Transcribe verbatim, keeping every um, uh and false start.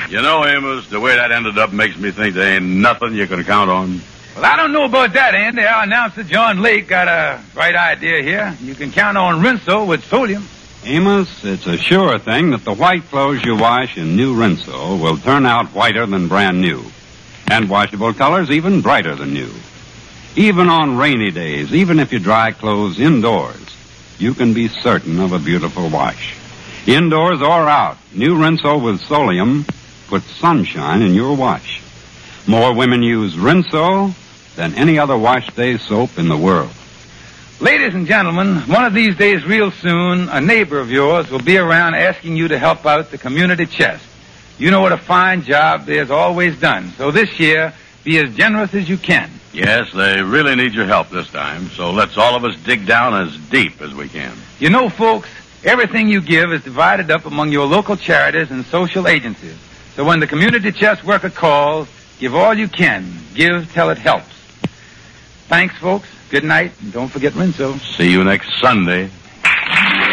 You know, Amos, the way that ended up makes me think there ain't nothing you can count on. Well, I don't know about that, Andy. Our announcer, John Lake, got a right idea here. You can count on Rinso with sodium. Amos, it's a sure thing that the white clothes you wash in new Rinso will turn out whiter than brand new. And washable colors even brighter than new. Even on rainy days, even if you dry clothes indoors, you can be certain of a beautiful wash. Indoors or out, new Rinso with Solium puts sunshine in your wash. More women use Rinso than any other wash day soap in the world. Ladies and gentlemen, one of these days real soon, a neighbor of yours will be around asking you to help out the community chest. You know what a fine job there's always done. So this year, be as generous as you can. Yes, they really need your help this time, so let's all of us dig down as deep as we can. You know, folks, everything you give is divided up among your local charities and social agencies. So when the community chest worker calls, give all you can. Give till it helps. Thanks, folks. Good night, and don't forget Rinso. See you next Sunday.